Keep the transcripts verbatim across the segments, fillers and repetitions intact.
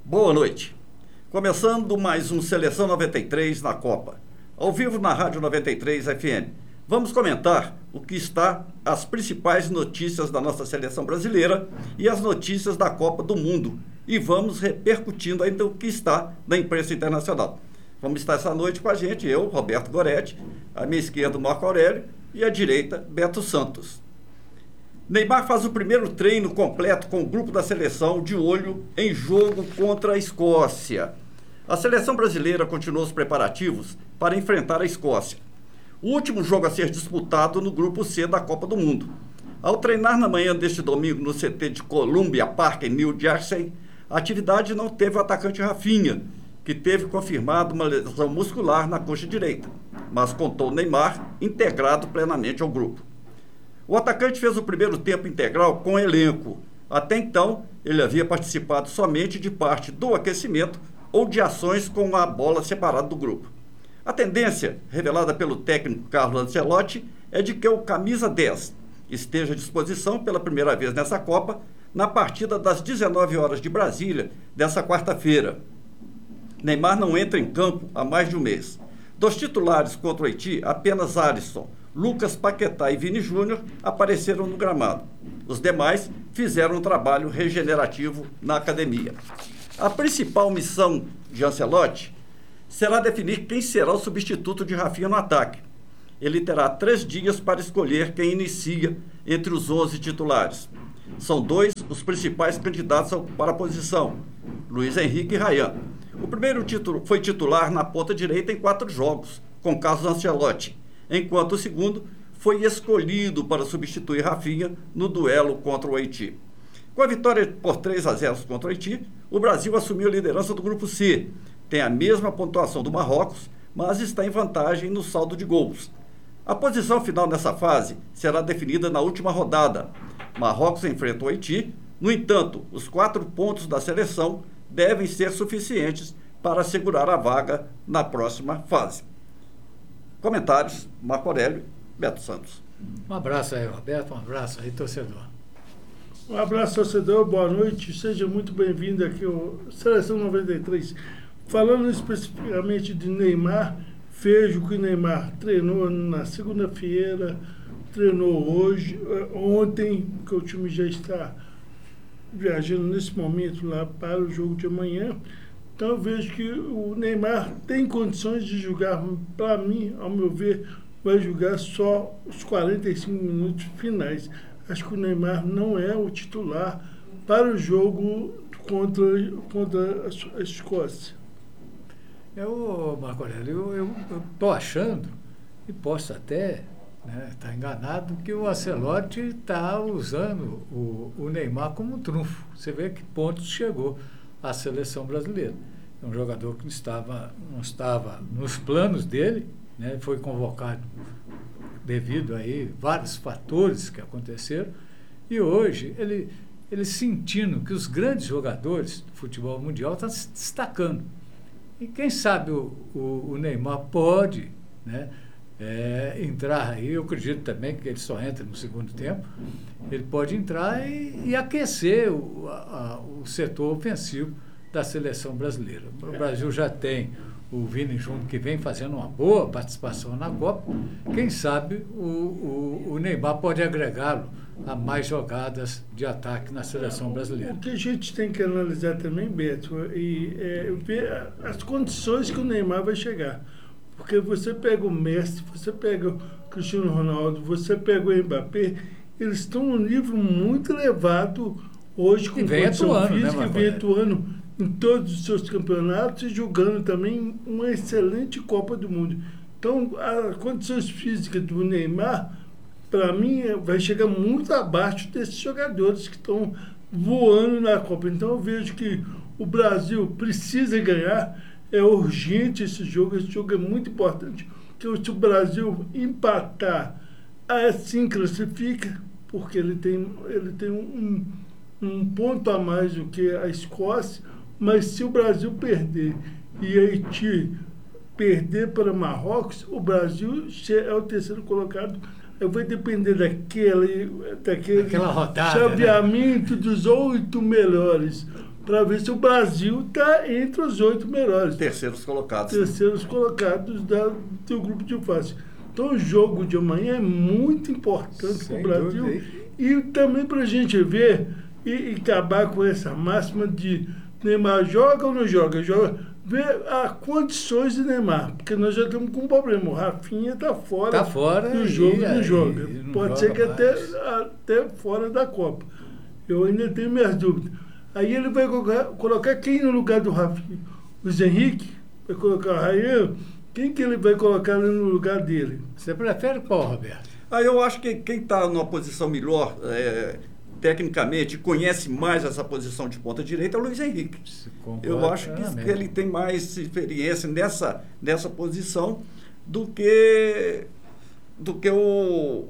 Boa noite. Começando mais um Seleção noventa e três na Copa. Ao vivo na Rádio noventa e três F M. Vamos comentar o que está as principais notícias da nossa seleção brasileira e as notícias da Copa do Mundo. E vamos repercutindo ainda o que está na imprensa internacional. Vamos estar essa noite com a gente, eu, Roberto Goretti, à minha esquerda, Marco Aurélio, e à direita, Beto Santos. Neymar faz o primeiro treino completo com o grupo da seleção de olho em jogo contra a Escócia. A seleção brasileira continuou os preparativos para enfrentar a Escócia. O último jogo a ser disputado no grupo C da Copa do Mundo. Ao treinar na manhã deste domingo no C T de Columbia Park, em New Jersey, a atividade não teve o atacante Rafinha, que teve confirmado uma lesão muscular na coxa direita, mas contou Neymar integrado plenamente ao grupo. O atacante fez o primeiro tempo integral com o elenco. Até então, ele havia participado somente de parte do aquecimento ou de ações com a bola separada do grupo. A tendência, revelada pelo técnico Carlo Ancelotti, é de que o camisa dez esteja à disposição pela primeira vez nessa Copa, na partida das dezenove horas de Brasília, dessa quarta-feira. Neymar não entra em campo há mais de um mês. Dos titulares contra o Haiti, apenas Alisson, Lucas Paquetá e Vini Júnior apareceram no gramado. Os demais fizeram um trabalho regenerativo na academia. A principal missão de Ancelotti será definir quem será o substituto de Rafinha no ataque. Ele terá três dias para escolher quem inicia entre os onze titulares. São dois os principais candidatos a ocupar a posição, Luiz Henrique e Ryan. O primeiro título foi titular na ponta direita em quatro jogos, com Carlo Ancelotti, enquanto o segundo foi escolhido para substituir Rafinha no duelo contra o Haiti. Com a vitória por três a zero contra o Haiti, o Brasil assumiu a liderança do grupo C. Tem a mesma pontuação do Marrocos, mas está em vantagem no saldo de gols. A posição final nessa fase será definida na última rodada. Marrocos enfrenta o Haiti. No entanto, os quatro pontos da seleção devem ser suficientes para assegurar a vaga na próxima fase. Comentários, Marco Aurélio, Beto Santos. Um abraço aí, Roberto, um abraço aí, torcedor. Um abraço, torcedor, boa noite, seja muito bem-vindo aqui ao Seleção noventa e três. Falando especificamente de Neymar, vejo que o Neymar treinou na segunda-feira, treinou hoje, ontem, que o time já está viajando nesse momento lá para o jogo de amanhã. Então eu vejo que o Neymar tem condições de jogar, para mim, ao meu ver, vai jogar só os quarenta e cinco minutos finais. Acho que o Neymar não é o titular para o jogo contra, contra a Escócia. Eu, Marco Aurélio, eu estou achando, e posso até estar né, enganado, que o Ancelotti está usando o, o Neymar como um trunfo. Você vê que pontos chegou a seleção brasileira. É um jogador que não estava, não estava nos planos dele, né? Foi convocado devido aí vários fatores que aconteceram, e hoje ele, ele sentindo que os grandes jogadores do futebol mundial estão se destacando. E quem sabe o, o, o Neymar pode né, é, entrar aí, eu acredito também que ele só entra no segundo tempo, ele pode entrar e, e aquecer o, a, o setor ofensivo da seleção brasileira. O Brasil já tem o Vini Júnior, que vem fazendo uma boa participação na Copa. Quem sabe o, o, o Neymar pode agregá-lo a mais jogadas de ataque na seleção brasileira. O que a gente tem que analisar também, Beto, e é, ver as condições que o Neymar vai chegar. Porque você pega o Messi, você pega o Cristiano Ronaldo, você pega o Mbappé, eles estão num nível muito elevado hoje, com condição atuando, física, né, e vem atuando em todos os seus campeonatos e jogando também uma excelente Copa do Mundo. Então, as condições físicas do Neymar, para mim, vai chegar muito abaixo desses jogadores que estão voando na Copa. Então, eu vejo que o Brasil precisa ganhar, é urgente esse jogo, esse jogo é muito importante, porque se o Brasil empatar, assim classifica, porque ele tem, ele tem um, um ponto a mais do que a Escócia. Mas se o Brasil perder e Haiti perder para Marrocos, o Brasil é o terceiro colocado. Vai depender daquele, daquele rodada, chaveamento, né, dos oito melhores. para ver se o Brasil está entre os oito melhores. Terceiros colocados. Terceiros colocados da, do grupo de fase. Então, o jogo de amanhã é muito importante para o Brasil. Dúvida. E também para a gente ver e, e acabar com essa máxima de Neymar joga ou não joga? Joga. Ver as condições de Neymar, porque nós já estamos com um problema. O Rafinha está fora, tá fora do jogo e não joga. E não Pode joga ser que até, até fora da Copa. Eu ainda tenho minhas dúvidas. Aí ele vai colocar, colocar quem no lugar do Rafinha? O Zé Henrique? Vai colocar o Ryan? Quem que ele vai colocar ali no lugar dele? Você prefere qual, Roberto? Ah, eu acho que quem está numa posição melhor, é, tecnicamente, conhece mais essa posição de ponta direita é o Luiz Henrique. Eu acho que, que ele tem mais experiência nessa, nessa posição do que, do que o,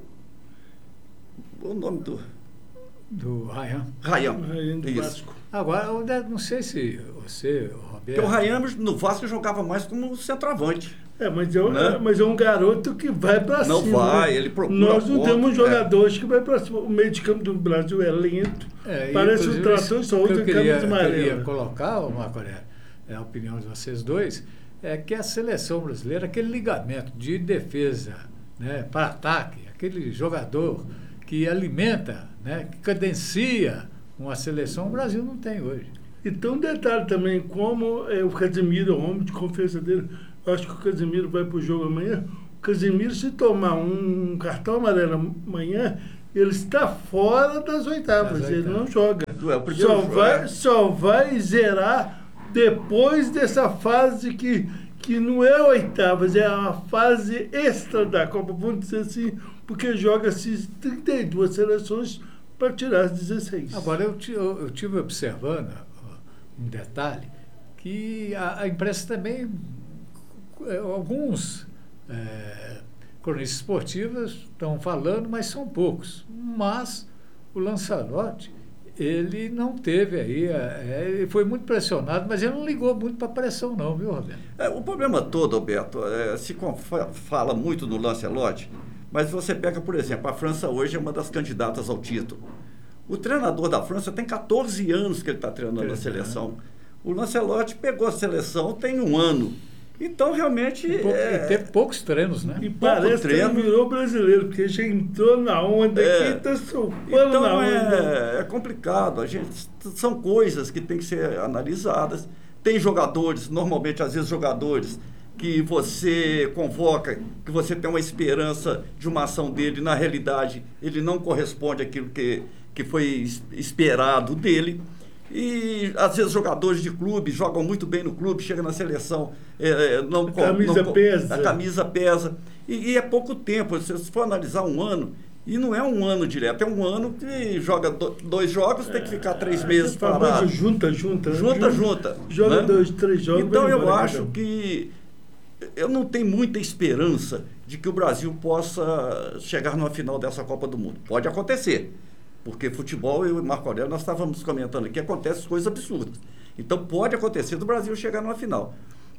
o nome do... Do Ryan. Ryan, Ryan do isso. Vasco. Agora, eu não sei se você, Roberto... Porque o Ryan no Vasco jogava mais como centroavante. É, mas é, um, né? mas é um garoto que vai para cima. Não vai, né? ele procura. Nós não ponto, temos jogadores é. que vai para cima. O meio de campo do Brasil é lento. É, parece um trator só outro que eu queria, campo de queria colocar, Marco Aurélio, é a opinião de vocês dois, é que a seleção brasileira, aquele ligamento de defesa, né, para ataque, aquele jogador que alimenta, né, que cadencia uma seleção, o Brasil não tem hoje. Então, um detalhe também, como é, o Casemiro, o homem de confiança dele, eu acho que o Casemiro vai para o jogo amanhã. O Casemiro, se tomar um cartão amarelo amanhã, ele está fora das oitavas, das ele oitavas. Não joga. É só, jogo, vai, é. só vai zerar depois dessa fase que, que não é oitavas, é a fase extra da Copa, vamos dizer assim, porque joga-se trinta e duas seleções para tirar as dezesseis. Agora, eu, eu, eu tive observando um detalhe, que a, a imprensa também, alguns é, cronistas esportivos estão falando, mas são poucos. Mas o Lancelotti, ele não teve aí, é, ele foi muito pressionado, mas ele não ligou muito para a pressão não, viu, Roberto? É, o problema todo, Alberto, é, se fala muito no Lancelotti, mas você pega, por exemplo, a França hoje é uma das candidatas ao título. O treinador da França tem catorze anos que ele está treinando é, a seleção. O Lancelotti pegou a seleção tem um ano. Então, realmente... E pouco, é... teve poucos treinos, né? E parece treino. Que ele virou brasileiro, porque já entrou na onda é, aqui, está surfando então na onda. É, é complicado. A gente, são coisas que têm que ser analisadas. Tem jogadores, normalmente, às vezes, jogadores que você convoca, que você tem uma esperança de uma ação dele, na realidade, ele não corresponde àquilo que, que foi esperado dele. E, às vezes, jogadores de clube jogam muito bem no clube, chega na seleção, é, não... A camisa não, pesa. A camisa pesa. E, e é pouco tempo, se você for analisar um ano, e não é um ano direto, é um ano que joga do, dois jogos, é, tem que ficar três meses parado. Junta, junta. Junta, junta. Joga né? dois, três jogos. Então, eu acho que... Eu não tenho muita esperança de que o Brasil possa chegar numa final dessa Copa do Mundo. Pode acontecer. Porque futebol, eu e Marco Aurélio, nós estávamos comentando aqui, acontecem coisas absurdas. Então, pode acontecer do Brasil chegar numa final.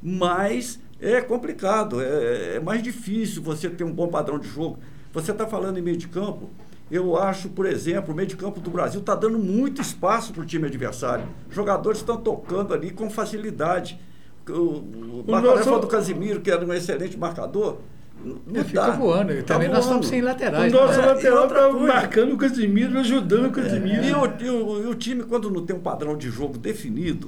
Mas é complicado, é, é mais difícil você ter um bom padrão de jogo. Você está falando em meio de campo, eu acho, por exemplo, o meio de campo do Brasil está dando muito espaço para o time adversário. Os jogadores estão tocando ali com facilidade. O, o, o Marco Aurélio falou do Casimiro, que era um excelente marcador. Ele fica voando. E também tá nós estamos sem laterais. O nosso né? lateral está marcando o Casimiro, ajudando o Casimiro. É. E, o, e, o, e o time, quando não tem um padrão de jogo definido,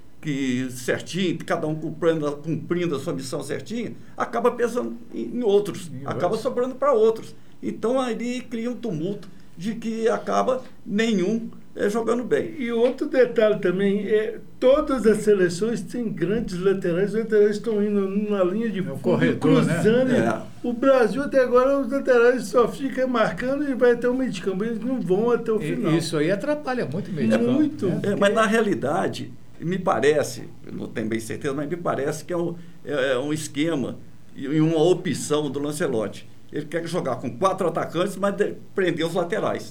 que certinho, cada um cumprindo, cumprindo a sua missão certinha, acaba pesando em, em outros, em acaba outros. sobrando para outros. Então, ali cria um tumulto de que acaba nenhum é, jogando bem. E outro detalhe também, é, todas as seleções têm grandes laterais, os laterais estão indo na linha de é fundo, corredor, cruzando. Né? É. O Brasil até agora, os laterais só ficam marcando e vai até o meio de campo, eles não vão até o final. E isso aí atrapalha muito o meio de é campo. Muito. Né? É, mas na realidade, me parece, eu não tenho bem certeza, mas me parece que é um, é, é um esquema e uma opção do Lancelotti. Ele quer jogar com quatro atacantes, mas de, prender os laterais.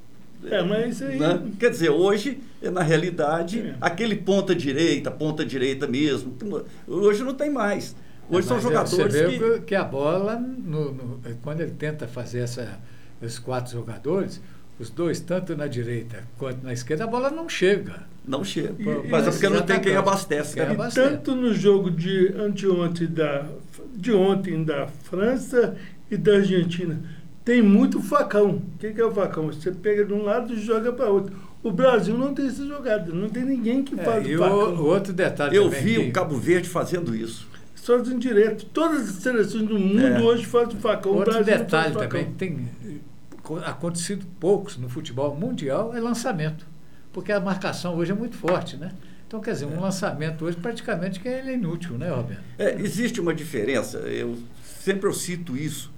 É, mas isso aí... Né? Quer dizer, hoje, na realidade, é. aquele ponta direita, ponta direita mesmo, hoje não tem mais. Hoje é, são jogadores você vê que... que a bola, no, no, quando ele tenta fazer essa, esses quatro jogadores, os dois, tanto na direita quanto na esquerda, a bola não chega. Não chega. E, Mas é porque não tem quem abastece. abastece. Quem Né? E tanto no jogo de anteontem da, de ontem da França e da Argentina, tem muito facão. O que, que é o facão? Você pega de um lado e joga para outro. O Brasil não tem essa jogada, não tem ninguém que É, faz e o facão. o, outro detalhe Eu também vi que, o Cabo Verde fazendo isso. Fazem direto. Todas as seleções do mundo É. hoje fazem facão. outro o Brasil não detalhe faz também facão. que tem acontecido poucos no futebol mundial é lançamento. Porque a marcação hoje é muito forte, né? Então, quer dizer, um lançamento hoje praticamente que ele é inútil, né, Roberto? É, existe uma diferença, eu sempre eu cito isso,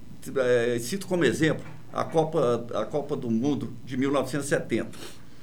é, cito como exemplo a Copa, a Copa do Mundo de mil novecentos e setenta.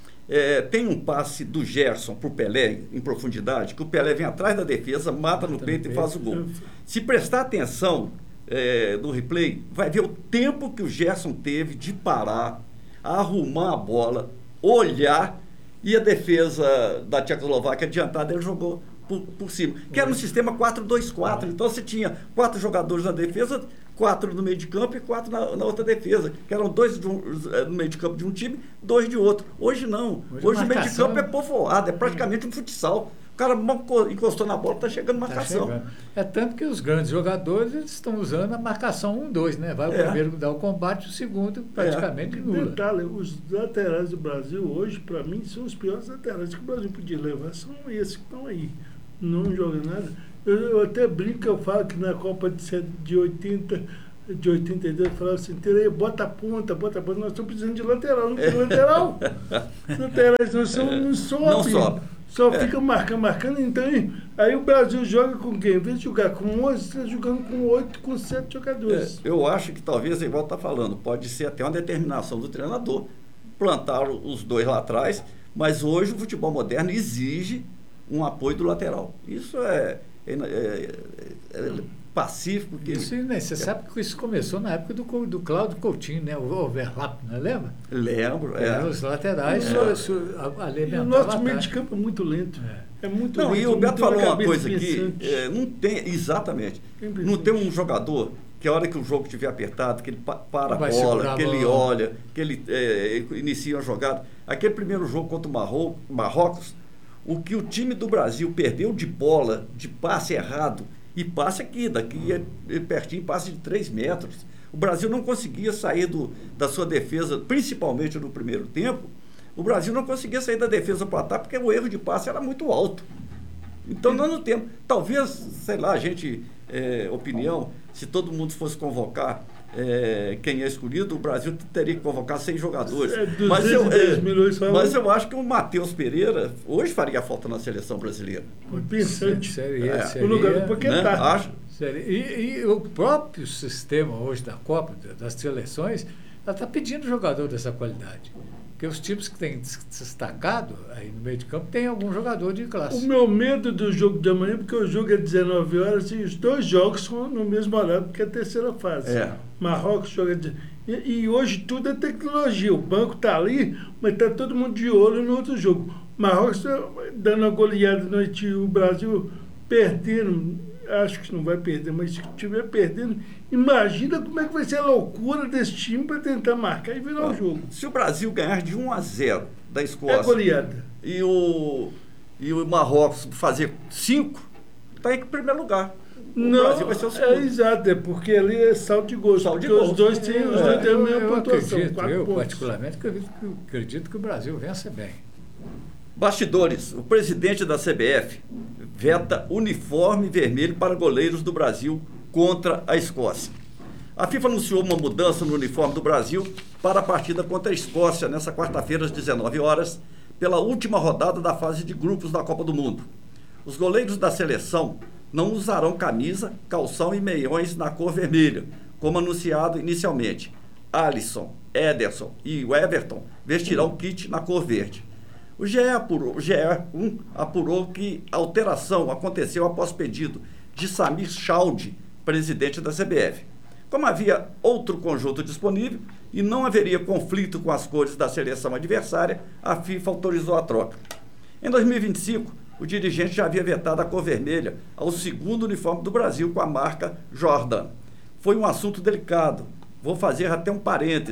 É, tem um passe do Gerson para o Pelé em profundidade, que o Pelé vem atrás da defesa, mata no peito e faz o gol. Se prestar atenção é, no replay, vai ver o tempo que o Gerson teve de parar, arrumar a bola, olhar, e a defesa da Tchecoslováquia adiantada, ele jogou por, por cima. Que era um sistema quatro dois quatro. Então você tinha quatro jogadores na defesa, quatro no meio de campo e quatro na, na outra defesa. Que eram dois de um, no meio de campo de um time, dois de outro. Hoje não. Hoje, Hoje o meio de campo é povoado, é praticamente um futsal. O cara encostou na bola, está chegando marcação. Tá chegando. É tanto que os grandes jogadores eles estão usando a marcação um dois, né? Vai o É. primeiro dar o combate, o segundo praticamente É. nula. Detalhe, os laterais do Brasil hoje, para mim, são os piores laterais que o Brasil podia levar. São esses que estão aí. Não jogam nada. Eu, eu até brinco, eu falo que na Copa de, de oitenta, de oitenta e dois, eu falava assim, Terei, bota a ponta, bota a ponta, nós estamos precisando de lateral, não tem lateral. Os laterais não, são, não sobem. Não sobe. Só É. fica marcando, marcando. Então, aí o Brasil joga com quem? Em vez de jogar com onze, está jogando com oito, com sete jogadores. É, eu acho que talvez, igual está falando, pode ser até uma determinação do treinador plantar os dois lá atrás, mas hoje o futebol moderno exige um apoio do lateral. Isso é, é, é, é pacífico. Que, isso, né, você é, sabe que isso começou na época do, do Cláudio Coutinho, né? O overlap, não lembra? Lembro. É. É. Os laterais É. su, su, E o nosso meio de campo é muito lento. É, é muito Não, lento. e o Beto falou uma coisa pensante. aqui, é, não tem, exatamente, Tem não tem um jogador que a hora que o jogo estiver apertado, que ele pa, para a Vai bola, a que bola. ele olha, que ele é, inicia uma jogada. Aquele primeiro jogo contra o Marro, Marrocos, o que o time do Brasil perdeu de bola, de passe errado, e passe aqui, daqui é pertinho, passe de três metros. O Brasil não conseguia sair do, da sua defesa, principalmente no primeiro tempo. O Brasil não conseguia sair da defesa para o ataque porque o erro de passe era muito alto. Então nós não temos. Talvez, sei lá, a gente, é, opinião, se todo mundo fosse convocar é, quem é escolhido, o Brasil teria que convocar cem jogadores. É, mas, eu, é, milhões só mas eu acho que o Matheus Pereira hoje faria falta na seleção brasileira. Pensante. Seria, É. seria, O lugar do Paquetá. Né? Acho. seria. E, e o próprio sistema hoje da Copa, das seleções, ela está pedindo jogador dessa qualidade. Porque os times que têm destacado aí no meio de campo tem algum jogador de classe. O meu medo do jogo de amanhã, porque o jogo é dezenove horas e os dois jogos são no mesmo horário, porque é a terceira fase. É. Marrocos joga de... e, e hoje tudo é tecnologia. O banco está ali, mas está todo mundo de olho no outro jogo. Marrocos tá dando a goleada no Haiti, o Brasil perdendo. Acho que não vai perder, mas se estiver perdendo, imagina como é que vai ser a loucura desse time para tentar marcar e virar o Ah, jogo. Se o Brasil ganhar de um a zero da É Escócia goleada. e o, e o Marrocos fazer cinco, está em primeiro lugar. O Não, Brasil vai ser o é segundo. exato, é porque ali é saldo de gols. Saldo de porque gols. os dois têm, os É, dois têm a eu, mesma eu pontuação, acredito, quatro eu pontos. particularmente acredito que, acredito que o Brasil vença bem. Bastidores. O presidente da C B F veta uniforme vermelho para goleiros do Brasil contra a Escócia. A FIFA anunciou uma mudança no uniforme do Brasil para a partida contra a Escócia nesta quarta-feira às dezenove horas, pela última rodada da fase de grupos da Copa do Mundo. Os goleiros da seleção não usarão camisa, calção e meiões na cor vermelha, como anunciado inicialmente. Alisson, Ederson e o Everton vestirão kit na cor verde. O G E apurou, o G E um apurou que a alteração aconteceu após pedido de Samir Chaldi, presidente da C B F. Como havia outro conjunto disponível e não haveria conflito com as cores da seleção adversária, a FIFA autorizou a troca. Em dois mil e vinte e cinco, o dirigente já havia vetado a cor vermelha ao segundo uniforme do Brasil com a marca Jordan. Foi um assunto delicado. Vou fazer até um parêntese.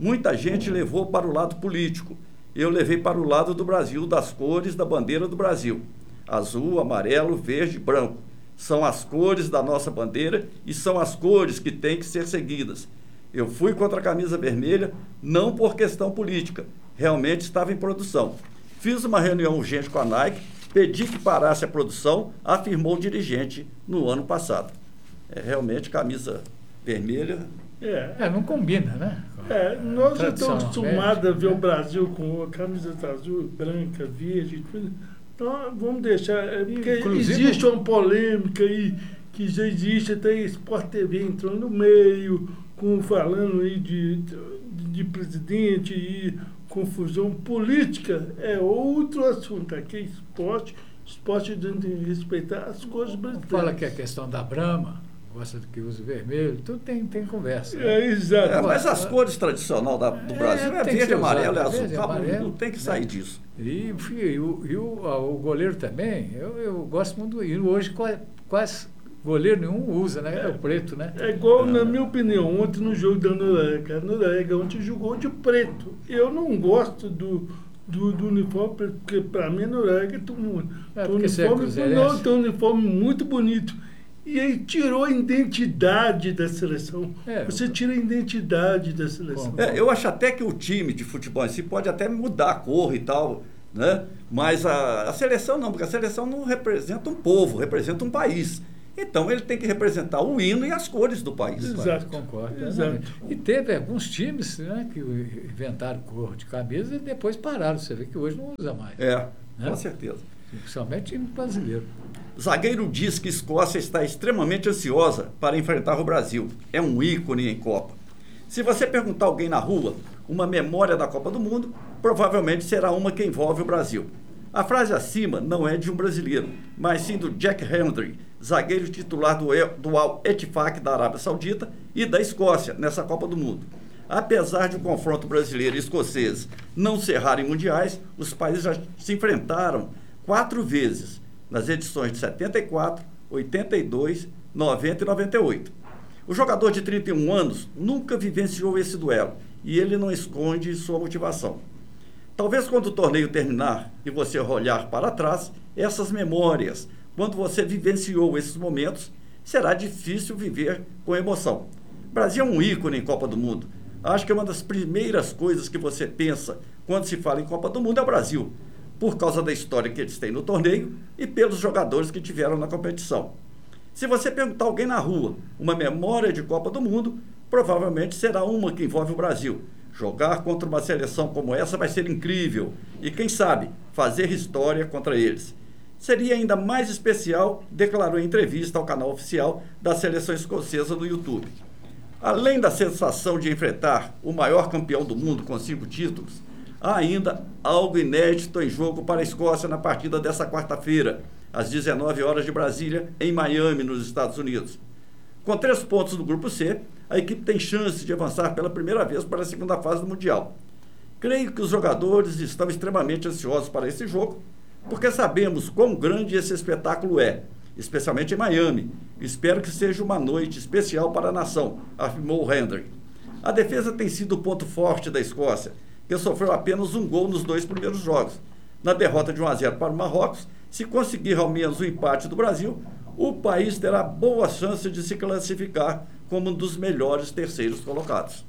Muita gente levou para o lado político. Eu levei para o lado do Brasil, das cores da bandeira do Brasil. Azul, amarelo, verde e branco. São as cores da nossa bandeira e são as cores que têm que ser seguidas. Eu fui contra a camisa vermelha, não por questão política. Realmente estava em produção. Fiz uma reunião urgente com a Nike, pedi que parasse a produção, afirmou o dirigente no ano passado. É realmente camisa vermelha. É, É, não combina, né? é, nós já Tradição estamos acostumados a ver né? o Brasil com camisas azul, branca, verde, tudo. Então vamos deixar, é, porque Inclusive- existe uma polêmica aí, que já existe, até Sport T V entrou no meio, com, falando aí de, de, de presidente e confusão política, é outro assunto. Aqui é esporte, esporte tem que respeitar as coisas brasileiras. Fala que é a questão da Brahma, gosta do que usa vermelho, tudo tem, tem conversa. né? É, exato. É, mas as cores tradicionais da- do É, Brasil é tem que verde, ser amarelo e usado, azul. verde, Acabou, amarelo, não tem que né? sair disso. E, e o, e o, a- o goleiro também, eu, eu gosto muito do hino. Hoje quase, quase goleiro nenhum usa, né? É o preto, né? É igual, na minha opinião, ontem no jogo da Noruega. A Noruega ontem jogou de preto. Eu não gosto do, do, do uniforme preto, porque para mim a Noruega tem um, É, tem um porque você é uniforme, cruzeirense. não, tem um uniforme muito bonito. E aí tirou a identidade da seleção. É, Você tira a identidade da seleção. Bom, É, eu acho até que o time de futebol em si pode até mudar a cor e tal, né? Mas a, a seleção não, porque a seleção não representa um povo, representa um país. Então ele tem que representar o hino e as cores do país. Exato. Concordo. Exato. plenamente. E teve alguns times né, que inventaram cor de camisa e depois pararam. Você vê que hoje não usa mais. É, Né? com certeza. Principalmente time brasileiro. Zagueiro diz que Escócia está extremamente ansiosa para enfrentar o Brasil. É um ícone em Copa. Se você perguntar a alguém na rua uma memória da Copa do Mundo, provavelmente será uma que envolve o Brasil. A frase acima não é de um brasileiro, mas sim do Jack Hendry, zagueiro titular do, do Al-Ettifaq da Arábia Saudita e da Escócia nessa Copa do Mundo. Apesar de o confronto brasileiro e escocês não ser raro em mundiais, os países já se enfrentaram quatro vezes, nas edições de setenta e quatro, oitenta e dois, noventa e noventa e oito. O jogador de trinta e um anos nunca vivenciou esse duelo e ele não esconde sua motivação. Talvez quando o torneio terminar e você olhar para trás, essas memórias, quando você vivenciou esses momentos, será difícil viver com emoção. O Brasil é um ícone em Copa do Mundo. Acho que uma das primeiras coisas que você pensa quando se fala em Copa do Mundo é o Brasil, por causa da história que eles têm no torneio e pelos jogadores que tiveram na competição. Se você perguntar a alguém na rua uma memória de Copa do Mundo, provavelmente será uma que envolve o Brasil. Jogar contra uma seleção como essa vai ser incrível e, quem sabe, fazer história contra eles. Seria ainda mais especial, declarou em entrevista ao canal oficial da seleção escocesa no YouTube. Além da sensação de enfrentar o maior campeão do mundo com cinco títulos, há ainda algo inédito em jogo para a Escócia na partida dessa quarta-feira, às dezenove horas de Brasília, em Miami, nos Estados Unidos. Com três pontos no Grupo C, a equipe tem chance de avançar pela primeira vez para a segunda fase do Mundial. Creio que os jogadores estão extremamente ansiosos para esse jogo, porque sabemos quão grande esse espetáculo é, especialmente em Miami. Espero que seja uma noite especial para a nação, afirmou o Hendry. A defesa tem sido o ponto forte da Escócia, que sofreu apenas um gol nos dois primeiros jogos. Na derrota de um a zero para o Marrocos, se conseguir ao menos o empate do Brasil, o país terá boa chance de se classificar como um dos melhores terceiros colocados.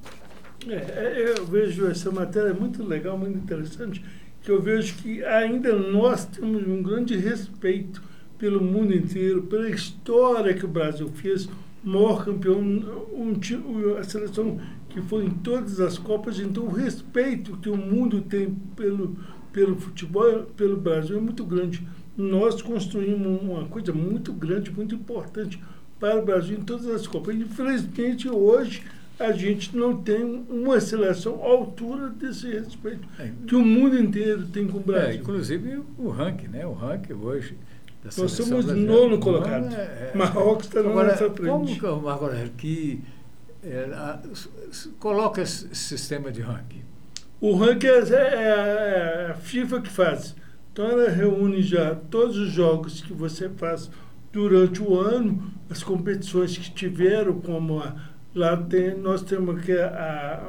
É, eu vejo essa matéria muito legal, muito interessante, que eu vejo que ainda nós temos um grande respeito pelo mundo inteiro, pela história que o Brasil fez, o maior campeão, um, a seleção que foi em todas as Copas, então o respeito que o mundo tem pelo, pelo futebol, pelo Brasil é muito grande. Nós construímos uma coisa muito grande, muito importante para o Brasil em todas as Copas. Infelizmente, hoje, a gente não tem uma seleção à altura desse respeito É. que o mundo inteiro tem com o Brasil. É, inclusive o ranking, né? O ranking hoje da Nós seleção somos brasileira. nono colocado. É, é, Marrocos está na agora, nossa frente. como que o Marco Aurélio, que é, a, s- s- coloca esse sistema de ranking? O ranking é, é a FIFA que faz. Então ela reúne já todos os jogos que você faz durante o ano, as competições que tiveram, como a, lá tem, nós temos aqui a,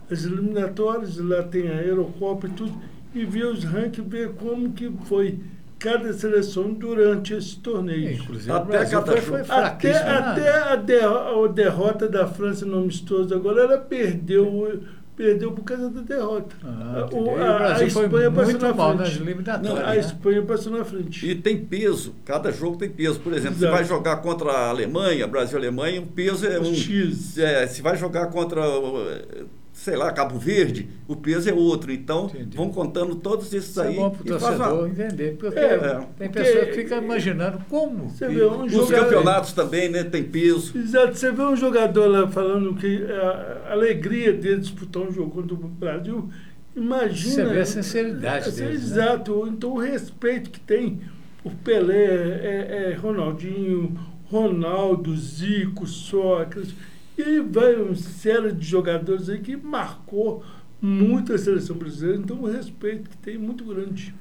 as eliminatórias, lá tem a Eurocopa e tudo, e ver os rankings, ver como que foi cada seleção durante esse torneio. Inclusive, até o Brasil cada foi, jogo. foi Até, fraquíssimo. até a, derro- a derrota da França no amistoso agora, ela perdeu, perdeu por causa da derrota. Ah, O- o, a, o Brasil a foi Espanha passou muito na mal nas frente. eliminatórias. Não, A né? Espanha passou na frente. E tem peso, cada jogo tem peso. Por exemplo, Exato. se vai jogar contra a Alemanha, Brasil e Alemanha, o peso é um. X. É, se vai jogar contra, sei lá, Cabo Verde, o peso é outro. Então, Entendi. vão contando todos esses Isso aí. é bom para o e faz torcedor uma- entender. Porque É, tem porque- pessoas que ficam imaginando como. Você que- vê, um Os jogador- campeonatos também, né, tem peso. Exato, você vê um jogador lá falando que a alegria dele disputar um jogo contra o Brasil, imagina. Você vê a sinceridade Assim, deles, né? Exato, então o respeito que tem por Pelé, é, é Ronaldinho, Ronaldo, Zico, Sócrates, e vai uma série de jogadores aí que marcou muito a seleção brasileira, então o respeito que tem é muito grande.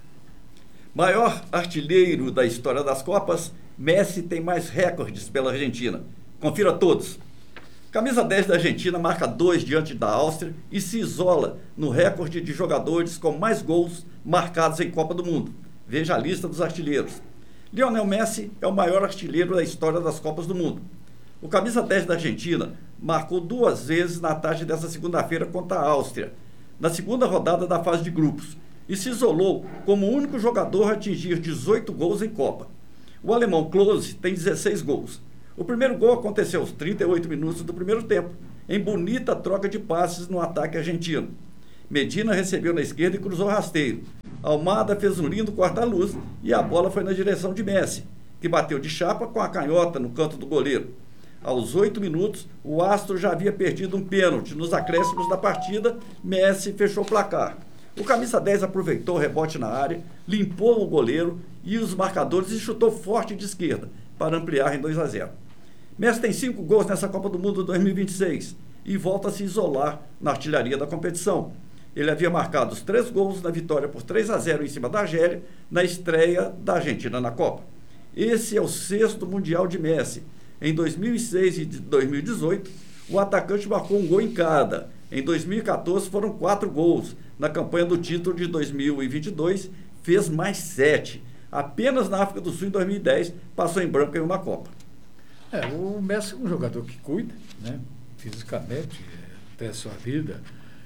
Maior artilheiro da história das Copas, Messi tem mais recordes pela Argentina. Confira todos. Camisa dez da Argentina marca dois diante da Áustria e se isola no recorde de jogadores com mais gols marcados em Copa do Mundo. Veja a lista dos artilheiros. Lionel Messi é o maior artilheiro da história das Copas do Mundo. O camisa dez da Argentina marcou duas vezes na tarde dessa segunda-feira contra a Áustria, na segunda rodada da fase de grupos, e se isolou como o único jogador a atingir dezoito gols em Copa. O alemão Klose tem dezesseis gols. O primeiro gol aconteceu aos trinta e oito minutos do primeiro tempo, em bonita troca de passes no ataque argentino. Medina recebeu na esquerda e cruzou rasteiro. Almada fez um lindo corta-luz e a bola foi na direção de Messi, que bateu de chapa com a canhota no canto do goleiro. Aos oito minutos, o astro já havia perdido um pênalti. Nos acréscimos da partida, Messi fechou o placar. O camisa dez aproveitou o rebote na área, limpou o goleiro e os marcadores e chutou forte de esquerda para ampliar em dois a zero. Messi tem cinco gols nessa Copa do Mundo dois mil e vinte e seis e volta a se isolar na artilharia da competição. Ele havia marcado os três gols na vitória por três a zero em cima da Argélia, na estreia da Argentina na Copa. Esse é o sexto Mundial de Messi. Em dois mil e seis e dois mil e dezoito, o atacante marcou um gol em cada. Em dois mil e quatorze foram quatro gols. Na campanha do título de dois mil e vinte e dois, fez mais sete. Apenas na África do Sul, em dois mil e dez, passou em branco em uma Copa. É, o Messi é um jogador que cuida, né, fisicamente, até a sua vida.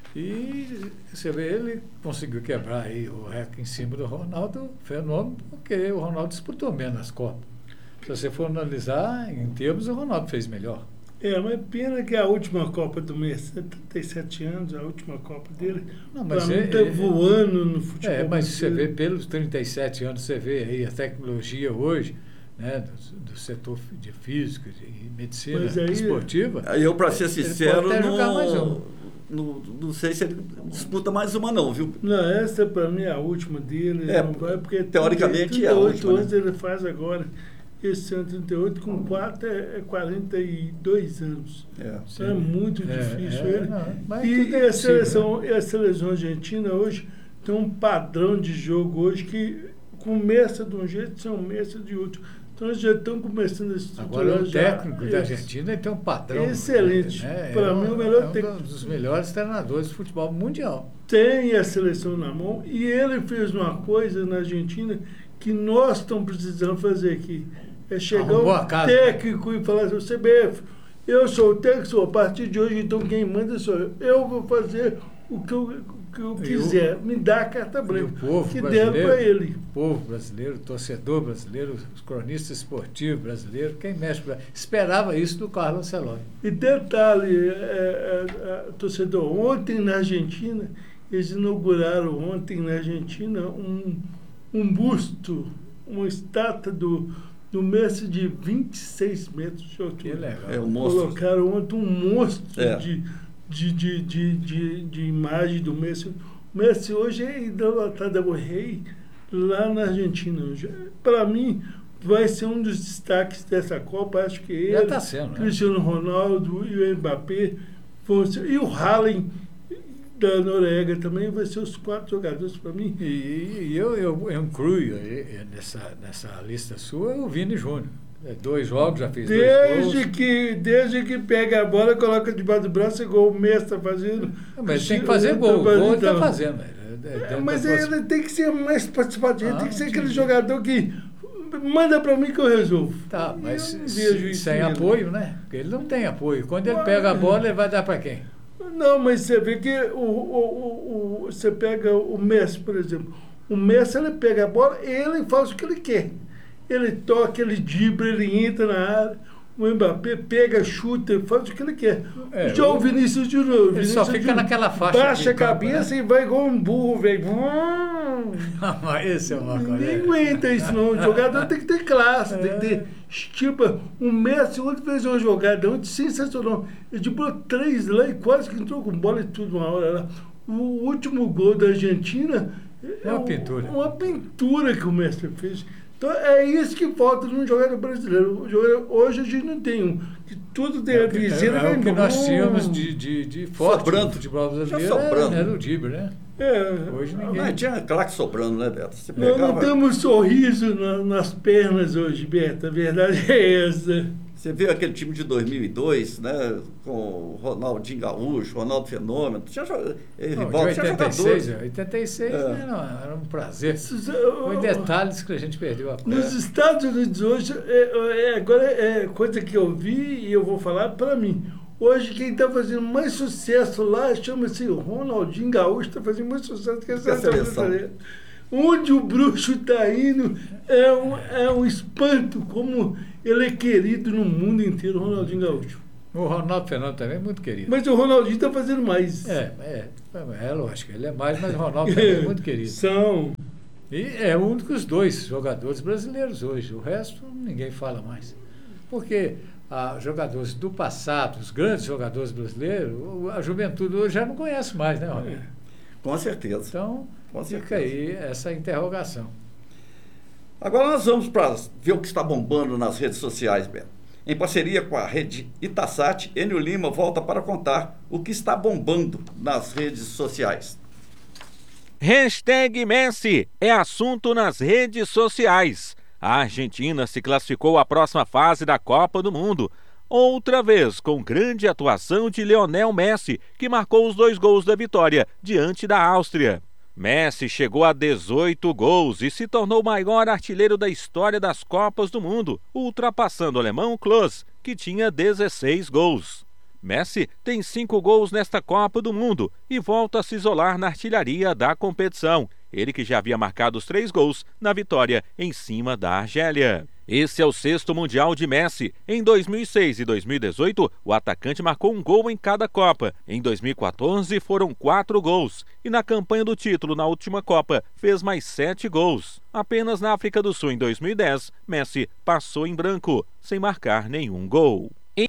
E você vê, ele conseguiu quebrar aí o recorde em cima do Ronaldo, fenômeno, porque o Ronaldo disputou menos as Copas. Se você for analisar, em termos, o Ronaldo fez melhor. É, mas pena que a última Copa do Messi, trinta e sete anos, a última Copa dele, Não, mas pra mim é- tá é- voando no futebol. É, mas você vê, brasileiro. pelos trinta e sete anos, você vê aí a tecnologia hoje, né, do, do setor de física e medicina Mas aí- esportiva. Aí eu, para ser ele sincero, pode até jogar mais não, um. não, não sei se ele disputa mais uma não, viu? Não, essa pra mim é a última dele. É, não vai, porque teoricamente é a trinta e oito última, né? anos ele faz agora. Esse ano trinta e oito, com quatro é, é quarenta e dois anos. É. Então é muito É, difícil é, ele. não, mas e, tudo e é a possível, seleção, e a seleção argentina hoje tem um padrão de jogo hoje que começa de um jeito e começa de outro. Então eles já estão começando a estruturar. Agora, o já técnico da esse. Argentina ele tem um padrão. Excelente. Né? Para é mim, um- o melhor é um técnico. dos melhores treinadores de futebol mundial. Tem a seleção na mão e ele fez uma coisa na Argentina que nós estamos precisando fazer aqui. É chegar Arrumou a um casa. técnico e falar assim, C B F, eu sou o técnico, sou, a partir de hoje, então quem manda sou eu. Eu vou fazer o que eu, o que eu E quiser. Me dá a carta E branca. o povo Que deram brasileiro, para ele. o povo brasileiro, o torcedor brasileiro, os cronistas esportivos brasileiros, quem mexe pra- esperava isso do Carlos Ancelotti. E detalhe, é, é, é, torcedor, ontem na Argentina, eles inauguraram ontem na Argentina um, um busto, uma estátua do, do Messi de vinte e seis metros de altura. Que legal. É um monstro. Colocaram ontem um monstro É. de, de, de, de, de, de imagem do Messi. O Messi hoje é idolatrado, é o rei lá na Argentina. Para mim, vai ser um dos destaques dessa Copa. Acho que ele, Já está sendo, né? Cristiano Ronaldo e o Mbappé vão ser, e o Haaland da Noruega também vai ser os quatro jogadores para mim. E, e eu, eu, eu incluo aí, nessa, nessa lista sua o Vini Júnior. É, dois jogos, já fez desde dois gols. Que, desde que pega a bola, coloca debaixo do braço, igual o Messi está fazendo. Mas ele tem que fazer gol. O gol ele está fazendo. É, mas ele tem que ser mais participativo, ah, tem que ser sim. aquele jogador que manda para mim que eu resolvo. Tá, mas eu se, sem apoio, né? Porque ele não tem apoio. Quando ele pega a bola, ele vai dar para quem? Não, mas você vê que o, o, o, o, você pega o Messi, por exemplo. O Messi, ele pega a bola e ele faz o que ele quer. Ele toca, ele dribla, ele entra na área. O Mbappé pega, chuta, faz o que ele quer. É, Já o, o Vinícius de novo. Ele Vinícius só fica naquela faixa. Baixa a cabeça, né? E vai igual um burro, velho. Esse é uma coisa. Ninguém aguenta isso, não. O jogador tem que ter classe, é. tem que ter estima. O Messi ontem fez uma jogada ontem sensacional. Ele driblou três lá e quase que entrou com bola e tudo uma hora lá. O último gol da Argentina é uma pintura. Uma pintura que o Messi fez. Então é isso que falta num jogador brasileiro. Hoje a gente não tem um. Que tudo tem é a viseira. É, é, é o que nós tínhamos de, de, de forte sobrando. No futebol brasileiro era, era o Diber, né? É. Hoje ninguém. Não, tinha claque sobrando, né, Beto? Você pegava... Nós não temos sorriso na, nas pernas hoje, Beto. A verdade é essa. Você viu aquele time de dois mil e dois, né? Com o Ronaldinho Gaúcho, Ronaldo Fenômeno. Tinha, eh, não, Rivaldo, de oitenta e seis, oitenta e seis é. era, era um prazer. Foi detalhes que a gente perdeu a perna. Nos Estados Unidos hoje, é, é, agora é coisa que eu vi e eu vou falar para mim. Hoje quem está fazendo mais sucesso lá chama-se Ronaldinho Gaúcho, está fazendo mais sucesso que essa seleção. Onde o bruxo está indo é um, é um espanto, como ele é querido no mundo inteiro, o Ronaldinho Gaúcho. O Ronaldo Fenômeno também é muito querido. Mas o Ronaldinho está fazendo mais. É, é, é lógico, ele é mais, mas o Ronaldo também é muito querido. São. E é um dos dois jogadores brasileiros hoje, o resto ninguém fala mais. Porque ah, jogadores do passado, os grandes jogadores brasileiros, a juventude hoje já não conhece mais, né, Ronaldo? É. Com certeza. Então, Com fica certeza. aí essa interrogação. Agora nós vamos para ver o que está bombando nas redes sociais, Beto. Em parceria com a rede Itasat, Enio Lima volta para contar o que está bombando nas redes sociais. Hashtag Messi é assunto nas redes sociais. A Argentina se classificou à próxima fase da Copa do Mundo. Outra vez com grande atuação de Lionel Messi, que marcou os dois gols da vitória diante da Áustria. Messi chegou a dezoito gols e se tornou o maior artilheiro da história das Copas do Mundo, ultrapassando o alemão Klose, que tinha dezesseis gols. Messi tem cinco gols nesta Copa do Mundo e volta a se isolar na artilharia da competição, ele que já havia marcado os três gols na vitória em cima da Argélia. Esse é o sexto Mundial de Messi. Em dois mil e seis e dois mil e dezoito, o atacante marcou um gol em cada Copa. Em dois mil e quatorze, foram quatro gols. E na campanha do título na última Copa, fez mais sete gols. Apenas na África do Sul, em dois mil e dez, Messi passou em branco, sem marcar nenhum gol. E...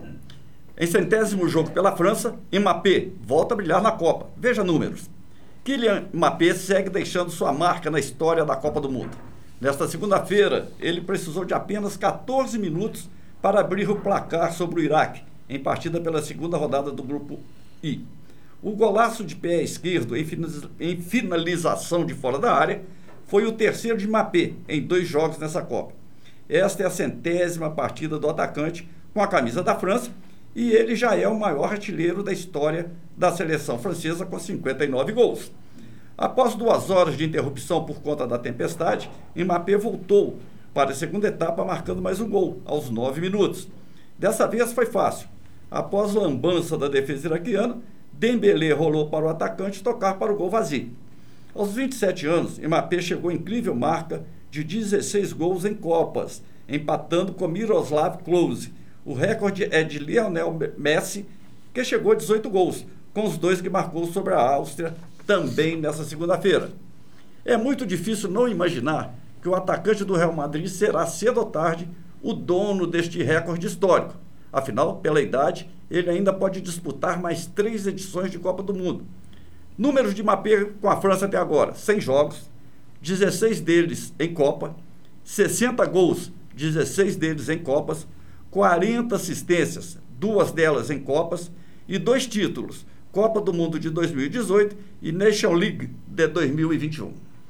Em centésimo jogo pela França, Mbappé volta a brilhar na Copa. Veja números. Kylian Mbappé segue deixando sua marca na história da Copa do Mundo. Nesta segunda-feira, ele precisou de apenas quatorze minutos para abrir o placar sobre o Iraque, em partida pela segunda rodada do Grupo I. O golaço de pé esquerdo em finalização de fora da área foi o terceiro de Mbappé em dois jogos nessa Copa. Esta é a centésima partida do atacante com a camisa da França e ele já é o maior artilheiro da história da seleção francesa com cinquenta e nove gols. Após duas horas de interrupção por conta da tempestade, Mbappé voltou para a segunda etapa marcando mais um gol, aos nove minutos. Dessa vez foi fácil. Após lambança da defesa iraquiana, Dembélé rolou para o atacante tocar para o gol vazio. Aos vinte e sete anos, Mbappé chegou à incrível marca de dezesseis gols em Copas, empatando com Miroslav Klose. O recorde é de Lionel Messi, que chegou a dezoito gols, com os dois que marcou sobre a Áustria também nessa segunda-feira. É muito difícil não imaginar que o atacante do Real Madrid será cedo ou tarde o dono deste recorde histórico. Afinal, pela idade, ele ainda pode disputar mais três edições de Copa do Mundo. Números de Mbappé com a França até agora: cem jogos, dezesseis deles em Copa, sessenta gols, dezesseis deles em Copas, quarenta assistências, duas delas em Copas, e dois títulos, Copa do Mundo de dois mil e dezoito e Nation League de dois mil e vinte e um.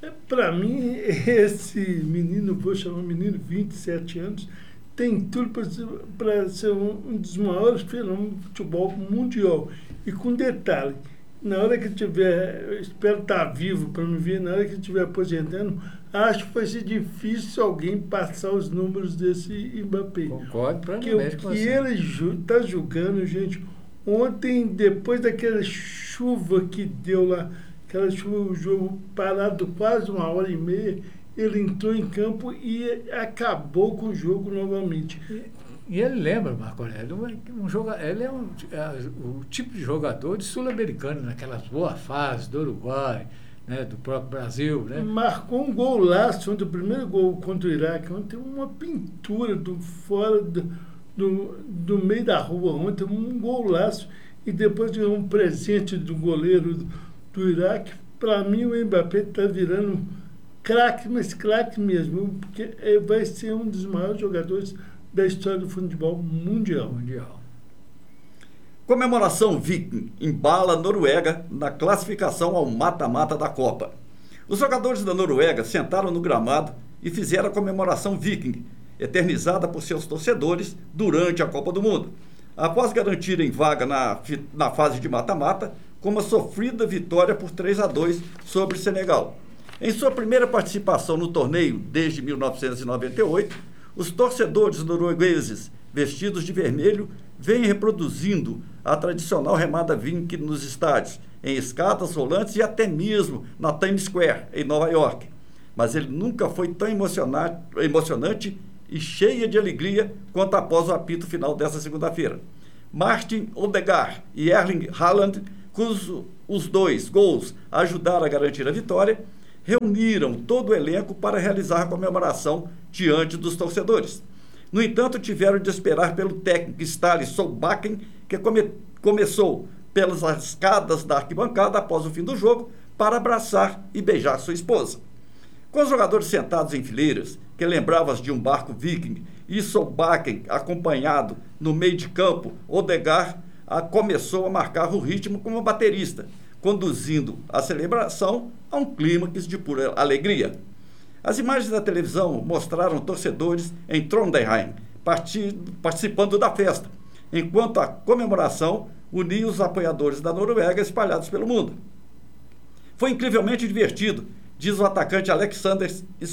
Para mim, esse menino, vou chamar menino, vinte e sete anos, tem tudo para ser um, um dos maiores fenômenos do futebol mundial. E com detalhe, na hora que tiver, eu espero estar vivo para me ver, na hora que estiver aposentando, acho que vai ser difícil alguém passar os números desse Mbappé. Concordo Porque o que ele está jogando, gente, ontem, depois daquela chuva que deu lá, aquela chuva, o jogo parado quase uma hora e meia, ele entrou em campo e acabou com o jogo novamente. E, e ele lembra, Marco Aurélio, um, um joga, ele é, um, é o tipo de jogador de sul-americano, naquelas boas fases do Uruguai, né, do próprio Brasil. Né? Marcou um golaço, ontem, o primeiro gol contra o Iraque, ontem uma pintura do fora do, do, do meio da rua, ontem um golaço, e depois de um presente do goleiro do, do Iraque. Para mim o Mbappé está virando craque, mas craque mesmo, porque vai ser um dos maiores jogadores da história do futebol mundial. mundial. Comemoração Viking embala a Noruega na classificação ao mata-mata da Copa. Os jogadores da Noruega sentaram no gramado e fizeram a comemoração Viking, eternizada por seus torcedores durante a Copa do Mundo, após garantirem vaga na, na fase de mata-mata com uma sofrida vitória por três a dois sobre o Senegal. Em sua primeira participação no torneio desde mil novecentos e noventa e oito, os torcedores noruegueses vestidos de vermelho vêm reproduzindo a tradicional remada Viking nos estádios, em escadas rolantes e até mesmo na Times Square, em Nova York. Mas ele nunca foi tão emocionante e cheia de alegria quanto após o apito final dessa segunda-feira. Martin Odegaard e Erling Haaland, cujos os dois gols ajudaram a garantir a vitória, reuniram todo o elenco para realizar a comemoração diante dos torcedores. No entanto, tiveram de esperar pelo técnico Ståle Solbakken, que come, começou pelas escadas da arquibancada após o fim do jogo para abraçar e beijar sua esposa. Com os jogadores sentados em fileiras, que lembravam de um barco viking, e Solbakken acompanhado no meio de campo, Odegaard a, começou a marcar o ritmo como baterista, conduzindo a celebração a um clímax de pura alegria. As imagens da televisão mostraram torcedores em Trondheim participando da festa, enquanto a comemoração unia os apoiadores da Noruega espalhados pelo mundo. Foi incrivelmente divertido, diz o atacante Alexander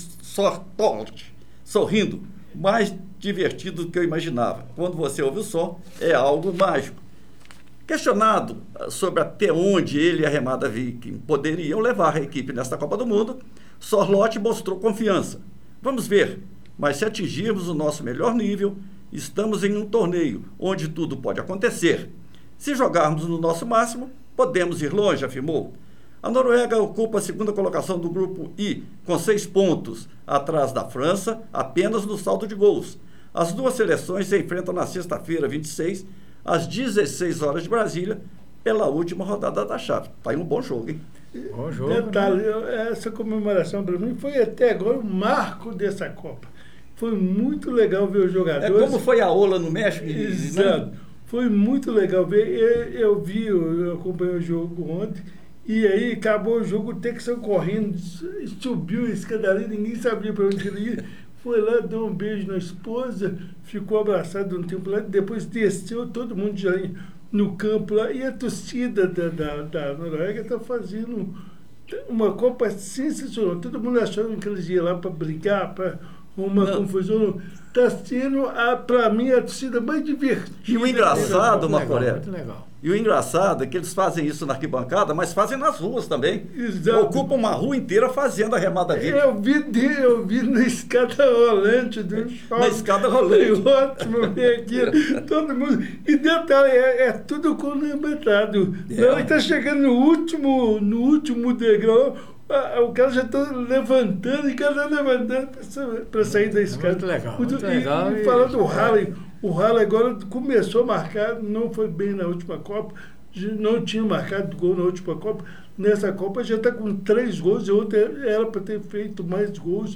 Sortold, sorrindo, mais divertido do que eu imaginava. Quando você ouve o som, é algo mágico. Questionado sobre até onde ele e a remada Viking poderiam levar a equipe nesta Copa do Mundo, Sorloth mostrou confiança. Vamos ver, mas se atingirmos o nosso melhor nível, estamos em um torneio onde tudo pode acontecer. Se jogarmos no nosso máximo, podemos ir longe, afirmou. A Noruega ocupa a segunda colocação do grupo I, com seis pontos, atrás da França, apenas no saldo de gols. As duas seleções se enfrentam na sexta-feira, vinte e seis, às dezesseis horas de Brasília, pela última rodada da chave. Está aí um bom jogo, hein? Bom jogo. Detalhe, essa comemoração para mim foi até agora o marco dessa Copa. Foi muito legal ver os jogadores. É como foi a Ola no México. Exato. Né? Foi muito legal ver. Eu, eu vi, eu acompanhei o jogo ontem, e aí acabou o jogo, o Texan correndo, subiu a escadaria, ninguém sabia para onde ele ia. Foi lá, deu um beijo na esposa, ficou abraçado um tempo lá, depois desceu, todo mundo já no campo lá, e a torcida da, da, da Noruega está fazendo uma Copa sensacional. Todo mundo achando que eles iam lá para brigar, para uma Não. confusão. Está sendo, para mim, a torcida mais divertida. E o engraçado, Marco Aurélio, muito legal. E o engraçado é que eles fazem isso na arquibancada, mas fazem nas ruas também. Exato. Ocupam uma rua inteira fazendo a remada Viking. Eu vi, eu vi na escada rolante do shopping. Na escada rolante. Foi ótimo ver aquilo. Todo mundo. E detalhe, é, é tudo cronometrado. É. Na hora que está chegando no último, no último degrau, o cara já está levantando e o cara está levantando para sair da escada. Muito legal. Muito, muito e, legal. E, e falando do Haaland, o Haaland agora começou a marcar, não foi bem na última Copa, não tinha marcado gol na última Copa. Nessa Copa já está com três gols, e outra era para ter feito mais gols.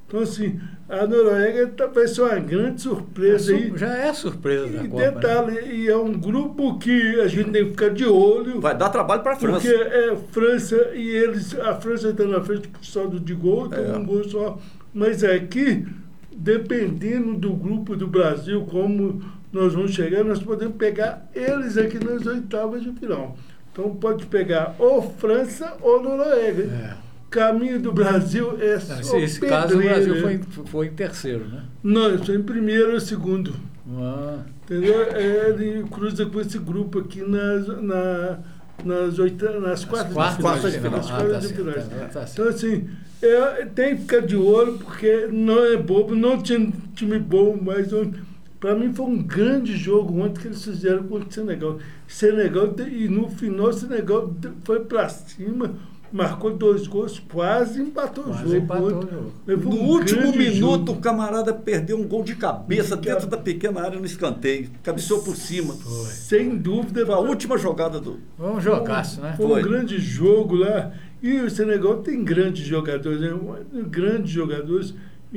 Então, assim, a Noruega tá, vai ser uma grande surpresa. É, aí. já é surpresa da E Copa. detalhe, Né? e é um grupo que a gente tem que ficar de olho. Vai dar trabalho para a França. Porque é França e eles, a França está na frente por saldo de gol, tem É. um gol só. Mas aqui, dependendo do grupo do Brasil, como nós vamos chegar, nós podemos pegar eles aqui nas oitavas de final. Então pode pegar ou França ou Noruega. É. Caminho do Brasil é Não, só esse, esse caso o pedreira. Brasil foi, em- foi em terceiro, né? Não, isso é em primeiro ou segundo. Ah, Entendeu? É, ele cruza com esse grupo aqui nas, na, nas, oita, nas quartas, quartas de de final. final. Nas Ah, quartas tá de certo, finais. tá, tá certo. Então, assim, é, tem que ficar de olho, porque não é bobo, não tinha time bom, mas para mim foi um grande jogo ontem que eles fizeram contra o Senegal. Senegal, e no final o Senegal foi para cima, marcou dois gols, quase empatou Quase o jogo. empatou ontem. o jogo. Mas foi No um último grande minuto, jogo. o camarada perdeu um gol de cabeça De dentro cabe- da pequena área no escanteio. Cabeceou por cima. Sem dúvida. Foi a última jogada do. Foi um jogaço, né? Foi Foi. um grande jogo lá. E o Senegal tem grandes jogadores, né? Grandes jogadores.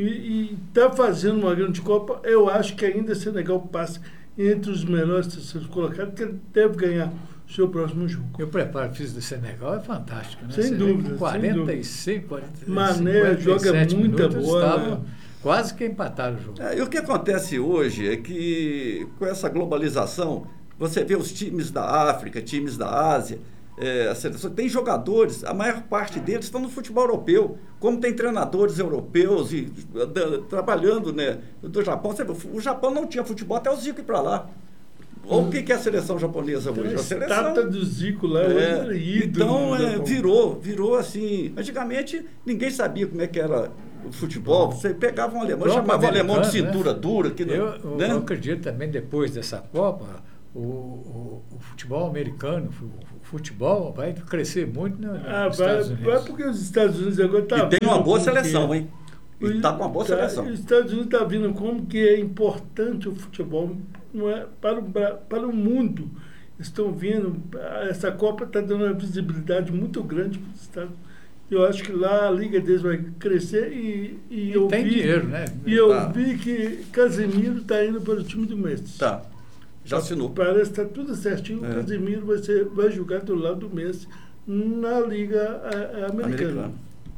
E está fazendo uma grande Copa. Eu acho que ainda o Senegal passa entre os melhores terceiros colocados, que ele deve ganhar o seu próximo jogo. E o preparo físico do Senegal é fantástico, né? Sem Você vê dúvida, que sem quarenta e cinco, quarenta, Mané joga cinquenta e sete muita minutos, bola. estavam quase que empataram o jogo. É, e o que acontece hoje é que, com essa globalização, você vê os times da África, times da Ásia, é, a seleção, tem jogadores, a maior parte deles estão no futebol europeu, como tem treinadores europeus e da, trabalhando, né, do Japão. Você vê, o Japão não tinha futebol até o Zico ir para lá. Ou o que, que é a seleção japonesa hoje? A A seleção estátua do Zico lá, É, hoje era ídolo. então no é, Japão. virou, virou assim. Antigamente ninguém sabia como é que era o futebol. Você pegava um alemão, Próprio chamava o alemão de americano, cintura dura. Que, não- Eu, eu, né? eu acredito também, depois dessa Copa, o, o, o futebol americano, o futebol vai crescer muito no, nos Ah, vai, Estados Unidos. vai porque os Estados Unidos agora estão. E tem uma boa seleção, hein? E está com uma boa Tá, seleção. Os Estados Unidos estão vendo como que é importante o futebol, não é, para, o, Bra- para o mundo. Estão vendo, essa Copa está dando uma visibilidade muito grande para os Estados Unidos. Eu acho que lá a liga deles vai crescer e, e, E eu tem vi, dinheiro, né? E eu Tá. vi que Casemiro está indo para o time do Messi. Tá. Já assinou. Parece que está tudo certinho. É. O Casemiro vai, ser, vai jogar do lado do Messi na Liga a- a- Americana. Americano.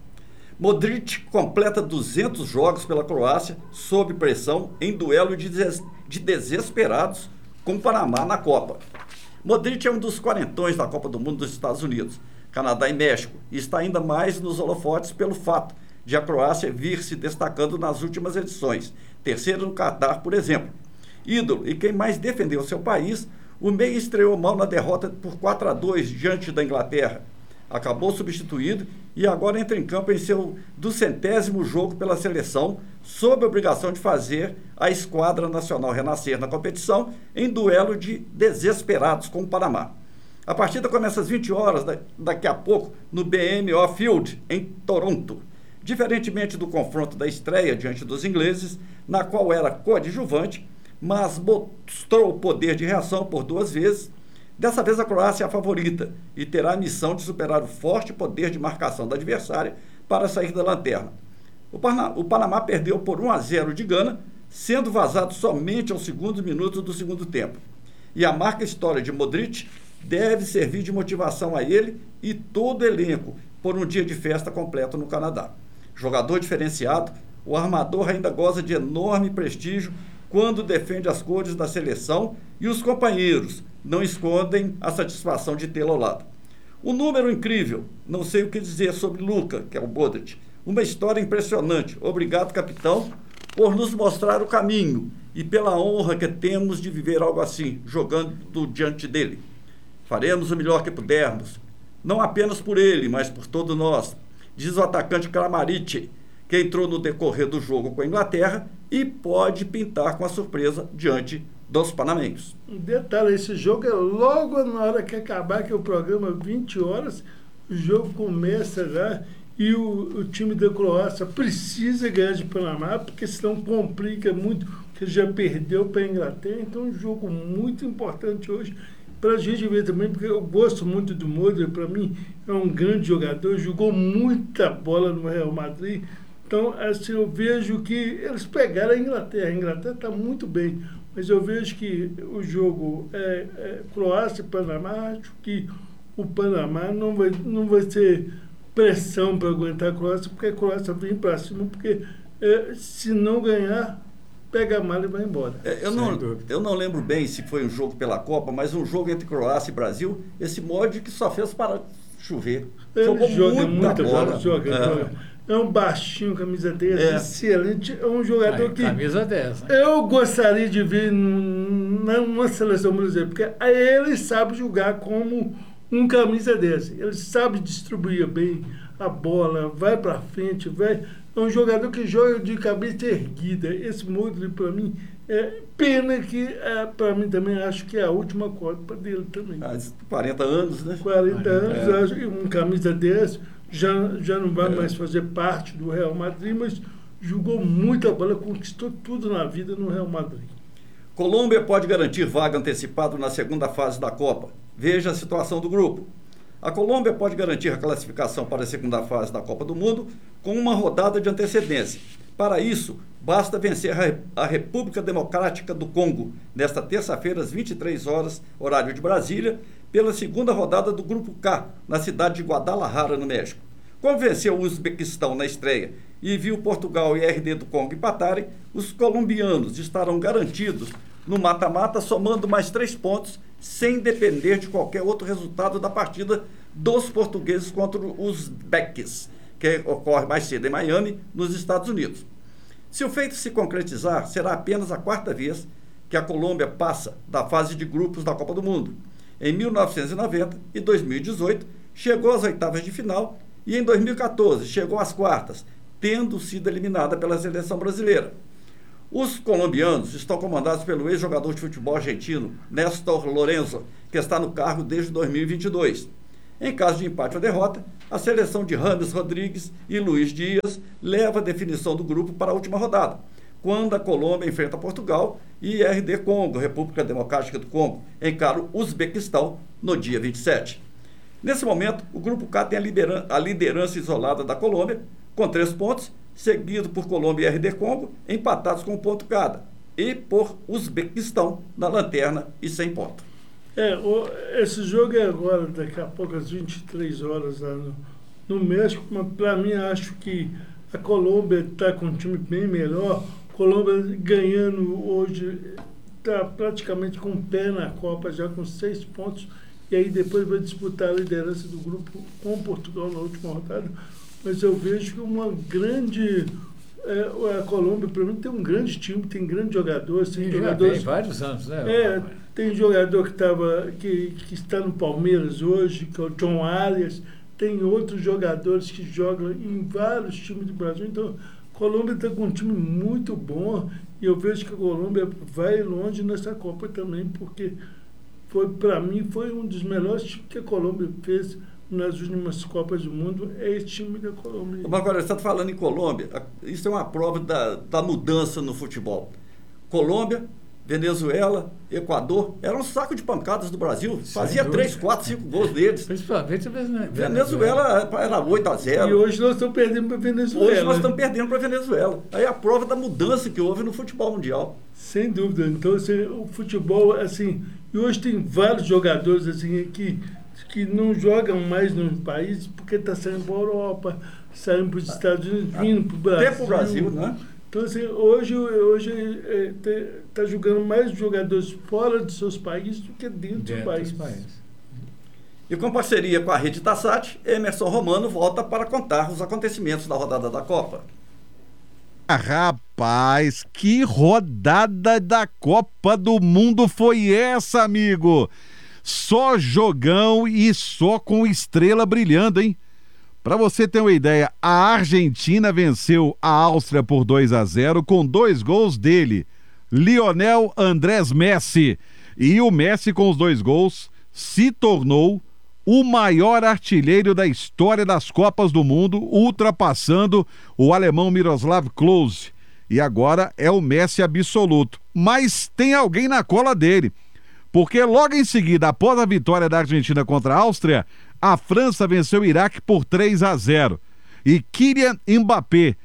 Modric completa duzentos jogos pela Croácia, sob pressão, em duelo de, des- de desesperados com o Panamá na Copa. Modric é um dos quarentões da Copa do Mundo dos Estados Unidos, Canadá e México, e está ainda mais nos holofotes pelo fato de a Croácia vir se destacando nas últimas edições, terceiro no Catar, por exemplo. Ídolo e quem mais defendeu seu país, o meia estreou mal na derrota por quatro a dois diante da Inglaterra. Acabou substituído e agora entra em campo em seu duzentésimo jogo pela seleção, sob a obrigação de fazer a esquadra nacional renascer na competição em duelo de desesperados com o Panamá. A partida começa às vinte horas, daqui a pouco, no B M O Field, em Toronto. Diferentemente do confronto da estreia diante dos ingleses, na qual era coadjuvante, mas mostrou o poder de reação por duas vezes, dessa vez a Croácia é a favorita e terá a missão de superar o forte poder de marcação da adversária para sair da lanterna. O, Pana- o Panamá perdeu por um a zero de Gana, sendo vazado somente aos segundos minutos do segundo tempo. E a marca história de Modric deve servir de motivação a ele e todo o elenco por um dia de festa completo no Canadá. Jogador diferenciado, o armador ainda goza de enorme prestígio quando defende as cores da seleção e os companheiros não escondem a satisfação de tê-lo ao lado. Um número incrível, não sei o que dizer sobre Luka, que é o Modric. Uma história impressionante. Obrigado, capitão, por nos mostrar o caminho e pela honra que temos de viver algo assim, jogando diante dele. Faremos o melhor que pudermos, não apenas por ele, mas por todos nós, diz o atacante Kramaric, que entrou no decorrer do jogo com a Inglaterra e pode pintar com a surpresa diante dos panamenhos. Um detalhe, esse jogo é logo na hora que acabar, que é o programa vinte horas, o jogo começa já e o, o time da Croácia precisa ganhar de Panamá, porque senão complica muito, porque já perdeu para a Inglaterra. Então, um jogo muito importante hoje para a gente ver também, porque eu gosto muito do Modric, para mim é um grande jogador, jogou muita bola no Real Madrid, Então, assim, eu vejo que eles pegaram a Inglaterra. A Inglaterra está muito bem, mas eu vejo que o jogo é, é Croácia e Panamá, acho que o Panamá não vai, não vai ser pressão para aguentar a Croácia, porque a Croácia vem para cima, porque é, se não ganhar, pega a mala e vai embora. É, eu, não, eu não lembro bem se foi um jogo pela Copa, mas um jogo entre Croácia e Brasil, esse mod que só fez para chover. Ele Jogou joga muita muita bola. bola, joga, É. joga. É um baixinho, camisa dez, É. excelente. É um jogador Ah, que camisa dez, né? eu gostaria de ver numa seleção brasileira, porque ele sabe jogar como um camisa dez. Ele sabe distribuir bem a bola, vai para frente, vai. É um jogador que joga de cabeça erguida. Esse Modric, para mim, é pena que, é, para mim também, acho que é a última Copa dele também. Ah, quarenta anos, né? quarenta anos, é. acho que um camisa dez já, já não vai É. mais fazer parte do Real Madrid, mas jogou muita bola, conquistou tudo na vida no Real Madrid. Colômbia pode garantir vaga antecipada na segunda fase da Copa. Veja a situação do grupo. A Colômbia pode garantir a classificação para a segunda fase da Copa do Mundo com uma rodada de antecedência. Para isso, basta vencer a República Democrática do Congo, nesta terça-feira, às vinte e três horas, horário de Brasília, pela segunda rodada do Grupo K, na cidade de Guadalajara, no México. Como venceu o Uzbequistão na estreia e viu Portugal e R D do Congo empatarem, os colombianos estarão garantidos no mata-mata, somando mais três pontos, sem depender de qualquer outro resultado da partida dos portugueses contra os uzbeques, que ocorre mais cedo em Miami, nos Estados Unidos. Se o feito se concretizar, será apenas a quarta vez que a Colômbia passa da fase de grupos da Copa do Mundo. Em mil novecentos e noventa e dois mil e dezoito, chegou às oitavas de final e em dois mil e quatorze chegou às quartas, tendo sido eliminada pela seleção brasileira. Os colombianos estão comandados pelo ex-jogador de futebol argentino, Néstor Lorenzo, que está no cargo desde dois mil e vinte e dois. Em caso de empate ou derrota, a seleção de James Rodrigues e Luiz Dias leva a definição do grupo para a última rodada, quando a Colômbia enfrenta Portugal e R D Congo, República Democrática do Congo, encara o Uzbequistão no dia vinte e sete. Nesse momento, o Grupo K tem a, lideran- a liderança isolada da Colômbia, com três pontos, seguido por Colômbia e R D Congo, empatados com um ponto cada, e por Uzbequistão na lanterna e sem ponto. É, o, esse jogo é agora, daqui a pouco, às vinte e três horas, lá no, no México, mas para mim acho que a Colômbia está com um time bem melhor. Colômbia ganhando hoje, está praticamente com o pé na Copa, já com seis pontos, e aí depois vai disputar a liderança do grupo com Portugal na última rodada. Mas eu vejo que uma grande... É, a Colômbia, para mim, tem um grande time, tem grandes jogadores. Tem Sim, já jogadores, tem vários anos, né? é, tem jogador que, tava, que, que está no Palmeiras hoje, que é o John Arias. Tem outros jogadores que jogam em vários times do Brasil. Então, a Colômbia está com um time muito bom e eu vejo que a Colômbia vai longe nessa Copa também, porque foi, para mim, foi um dos melhores times que a Colômbia fez nas últimas Copas do Mundo, é esse time da Colômbia. Agora, você está falando em Colômbia, isso é uma prova da, da mudança no futebol. Colômbia, Venezuela, Equador, era um saco de pancadas do Brasil, fazia três, quatro, cinco gols deles. Principalmente a Venezuela. Venezuela era oito a zero. E hoje nós estamos perdendo para a Venezuela. Hoje nós estamos perdendo para a Venezuela. Aí é a prova da mudança que houve no futebol mundial. Sem dúvida. Então, assim, o futebol, assim, e hoje tem vários jogadores, assim, que que não jogam mais no país porque está saindo para a Europa, saindo para os Estados Unidos, vindo para o Brasil. Até para o Brasil, né? Então, assim, hoje hoje está é, tá jogando mais jogadores fora de seus países do que dentro, dentro do país. país. E com parceria com a rede Tassat, Emerson Romano volta para contar os acontecimentos da rodada da Copa. Rapaz, que rodada da Copa do Mundo foi essa, amigo? Só jogão e só com estrela brilhando, hein? Para você ter uma ideia, a Argentina venceu a Áustria por dois a zero com dois gols dele, Lionel Andrés Messi. E o Messi, com os dois gols, se tornou o maior artilheiro da história das Copas do Mundo, ultrapassando o alemão Miroslav Klose. E agora é o Messi absoluto. Mas tem alguém na cola dele. Porque logo em seguida, após a vitória da Argentina contra a Áustria, a França venceu o Iraque por três a zero. E Kylian Mbappé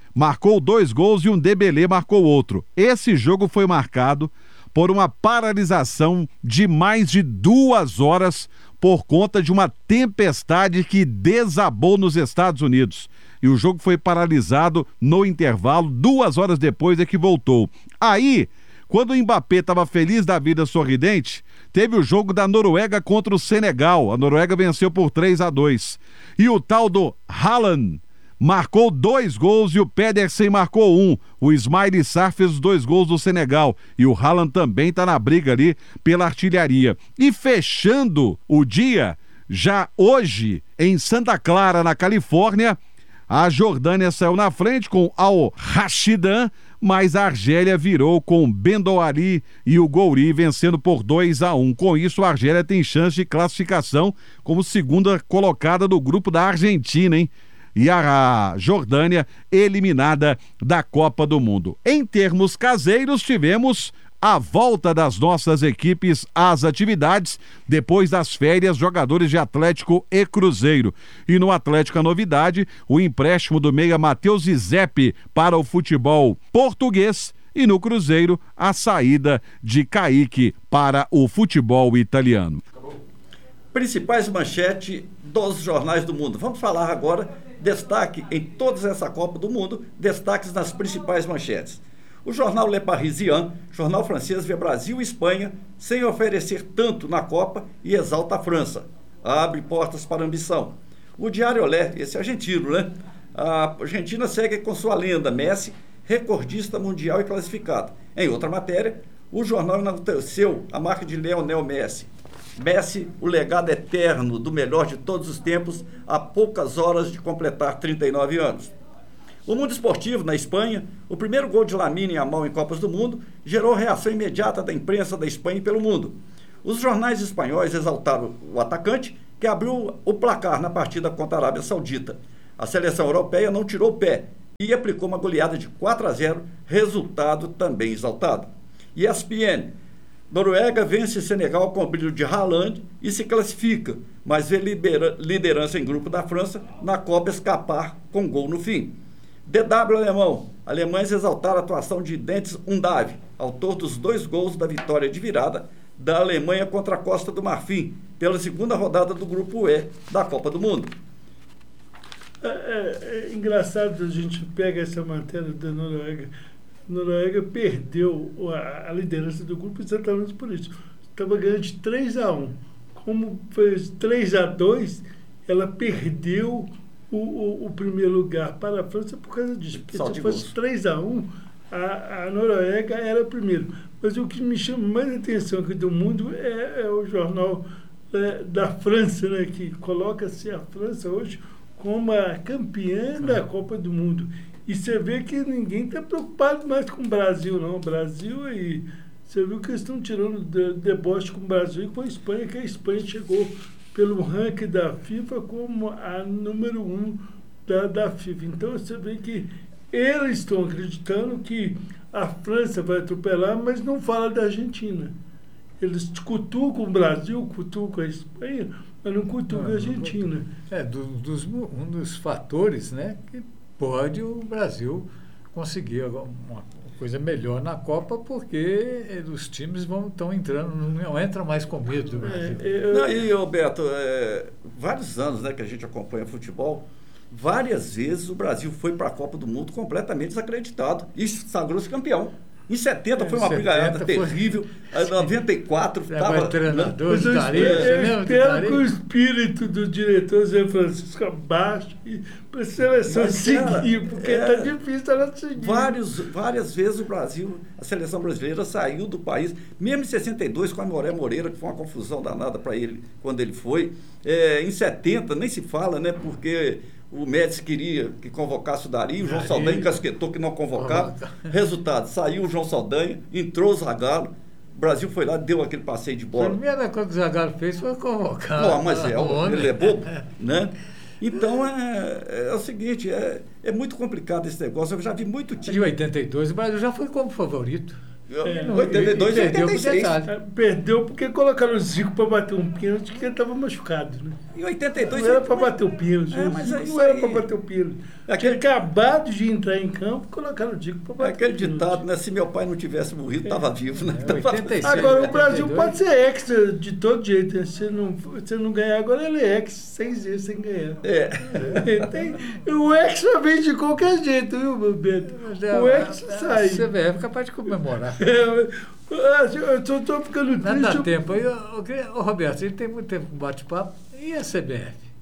marcou dois gols e um Dembélé marcou outro. Esse jogo foi marcado por uma paralisação de mais de duas horas por conta de uma tempestade que desabou nos Estados Unidos. E o jogo foi paralisado no intervalo, duas horas depois é que voltou. Aí, quando o Mbappé estava feliz da vida, sorridente, teve o jogo da Noruega contra o Senegal. A Noruega venceu por três a dois. E o tal do Haaland marcou dois gols e o Pedersen marcou um. O Ismaïla Sarr fez os dois gols do Senegal. E o Haaland também está na briga ali pela artilharia. E fechando o dia, já hoje, em Santa Clara, na Califórnia, a Jordânia saiu na frente com Al Rashidan, mas a Argélia virou com Bendouari e o Gouri vencendo por dois a um. Com isso, a Argélia tem chance de classificação como segunda colocada do grupo da Argentina, hein? E a Jordânia eliminada da Copa do Mundo. Em termos caseiros, tivemos a volta das nossas equipes às atividades depois das férias, jogadores de Atlético e Cruzeiro. E no Atlético a novidade, o empréstimo do meia Matheus Zep para o futebol português e no Cruzeiro a saída de Kaique para o futebol italiano. Principais manchetes dos jornais do mundo. Vamos falar agora, destaque em toda essa Copa do Mundo, destaques nas principais manchetes. O jornal Le Parisien, jornal francês, vê Brasil e Espanha sem oferecer tanto na Copa e exalta a França. Abre portas para a ambição. O Diário Olé, esse é argentino, né? A Argentina segue com sua lenda, Messi, recordista mundial e classificado. Em outra matéria, o jornal enalteceu a marca de Lionel Messi. Messi, o legado eterno do melhor de todos os tempos, a poucas horas de completar trinta e nove anos. O mundo esportivo, na Espanha, o primeiro gol de Lamine Yamal em Copas do Mundo gerou reação imediata da imprensa da Espanha e pelo mundo. Os jornais espanhóis exaltaram o atacante, que abriu o placar na partida contra a Arábia Saudita. A seleção europeia não tirou o pé e aplicou uma goleada de quatro a zero, resultado também exaltado. E E S P N, Noruega vence Senegal com o brilho de Haaland e se classifica, mas vê libera, liderança em grupo da França na Copa escapar com gol no fim. D W alemão, alemães exaltaram a atuação de Dentes Undav, autor dos dois gols da vitória de virada da Alemanha contra a Costa do Marfim, pela segunda rodada do grupo E da Copa do Mundo. É, é, é engraçado, a gente pega essa matéria da Noruega. A Noruega perdeu a, a liderança do grupo exatamente por isso. Estava ganhando de três a um. Como fez três a dois, ela perdeu o, o, o primeiro lugar para a França por causa disso. Porque se fosse três a um, a, a Noruega era primeiro. Mas o que me chama mais atenção aqui do mundo é, é o jornal é, da França, né, que coloca-se a França hoje como a campeã da Copa do Mundo. E você vê que ninguém está preocupado mais com o Brasil, não. O Brasil aí, você viu que eles estão tirando de, deboche com o Brasil e com a Espanha, que a Espanha chegou pelo ranking da FIFA como a número um da, da FIFA. Então você vê que eles estão acreditando que a França vai atropelar, mas não fala da Argentina. Eles cutucam o Brasil, cutucam a Espanha, mas não cutucam não, a Argentina. É, do, dos, um dos fatores, né, que pode o Brasil conseguir uma coisa melhor na Copa, porque os times vão estão entrando, não entra mais com medo do Brasil. É, eu... Não, e, Roberto, é, vários anos, né, que a gente acompanha futebol, várias vezes o Brasil foi para a Copa do Mundo completamente desacreditado e sagrou-se campeão. Em setenta é, foi uma brigaiada terrível. Em noventa e quatro estava... treinador de Daria, eu espero que o espírito do diretor Zé Francisco abaixe para a seleção Mas, seguir, porque está é, difícil ela seguir. Vários, várias vezes o Brasil, a seleção brasileira saiu do país, mesmo em sessenta e dois com a Moré Moreira, que foi uma confusão danada para ele quando ele foi. É, em setenta nem se fala, né, porque... O Médici queria que convocasse o Dari, o João Saldanha encasquetou que não convocava. Resultado, saiu o João Saldanha, entrou o Zagallo, o Brasil foi lá, deu aquele passeio de bola. A primeira coisa que o Zagallo fez foi convocar. Não, mas é, ele é bobo, né? Então é, é o seguinte, é, é muito complicado esse negócio, eu já vi muito time. Em oitenta e dois o Brasil já foi como favorito. É, oitenta e dois e perdeu oitenta e pro seis. detalhe. Perdeu porque colocaram o Zico para bater um pênalti que ele estava machucado, né? Em oitenta e dois... Não era para bater o pênalti. É, o mas Zico é isso não era aí. para bater o pênalti. É Tinha aquele- acabado de entrar em campo e colocaram o Zico para É bater aquele o pênalti. ditado, né? Se meu pai não tivesse morrido, estava vivo, né? É, oitenta e seis. Agora, o Brasil oitenta e dois. pode ser ex de todo jeito. Né? Se não, se não ganhar, agora ele é ex, seis vezes sem ganhar. É. Tem, o ex já vem de qualquer jeito, viu, meu Beto? O ex sai. C B F é capaz de comemorar. Eu só estou ficando Não triste. dá tempo. Aí, ô, ô, ô, Roberto, ele tem muito tempo com bate-papo. E a C B F?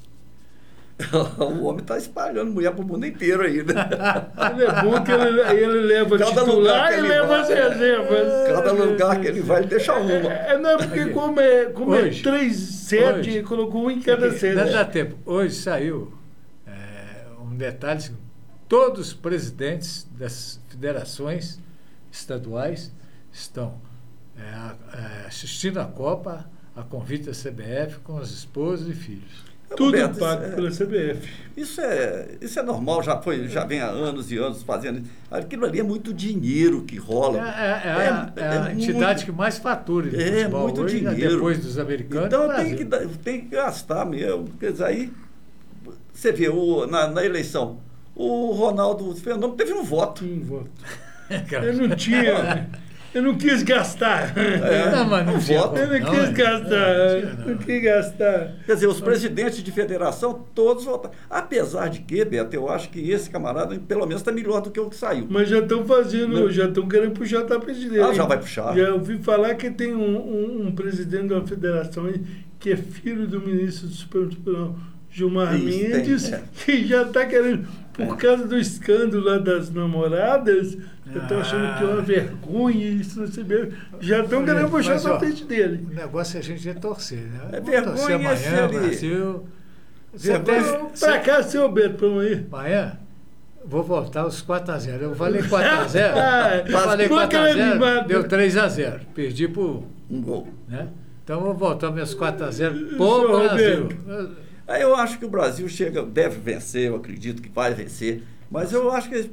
O homem está espalhando mulher para o mundo inteiro aí, né? Ele é bom que ele, ele leva Cada lugar titular que e ele leva vai, as reservas. Cada lugar que ele vai, ele deixa uma. É, não é porque como é, como é Hoje. três sete, Hoje. ele colocou um em cada Não sete. dá tempo. Hoje saiu é, um detalhe: assim, todos os presidentes das federações estaduais estão é, a- é, assistindo a Copa a convite da C B F com as esposas e filhos. Tudo Roberto, pago isso é- pela C B F. Isso é, isso é normal, já, foi, já vem há anos e anos fazendo isso. Aquilo ali é muito dinheiro que É, rola. é- é a, é a é entidade muito- que mais fatura de É, futebol muito hoje, né, dinheiro. depois dos americanos. Então do tem Brasil. que, dar- tem que gastar mesmo. Quer dizer, aí você vê o, na, na eleição, o Ronaldo Fenômeno teve um voto. Um voto. Cara, Eu não tinha. Eu não quis gastar. É, não, mas não um tinha voto. como, Eu não não, quis é. gastar. Não tinha, não. Não quis gastar. Quer dizer, os presidentes de federação, todos votaram. Apesar de que, Beto, eu acho que esse camarada, pelo menos, está melhor do que o que saiu. Mas já estão fazendo, Não. já estão querendo puxar a tapete dele. Ah, já vai puxar. Já ouvi falar que tem um, um- um presidente de uma federação aí que é filho do ministro do Supremo Tribunal, Gilmar Isso, tem, Mendes, é. que já está querendo, por causa do escândalo lá das namoradas, já estão Ah. achando que é uma vergonha isso, não sei bem. Já estão Olha, querendo puxar mas, a ó, tapete dele. O negócio é a gente é torcer, né? É Vamos vergonha torcer amanhã, se ele- Brasil. Você Vergonha- tem- Então, pra cá, seu Beto, vamos aí. Amanhã vou voltar os quatro a zero. Eu falei quatro a zero. Ah, Eu falei com quatro a aquele zero, animado. deu três a zero. Perdi por. Um gol. Né? Então vou voltar meus quatro a zero Senhor pro Brasil. Roberto. Aí eu acho que o Brasil chega, deve vencer, eu acredito que vai vencer, mas eu acho que